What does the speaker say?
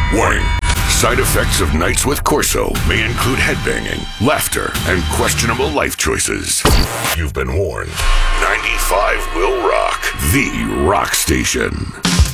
Warning. Side effects of nights with Corso may include headbanging, laughter, and questionable life choices. You've been warned. 95 will rock. The rock station.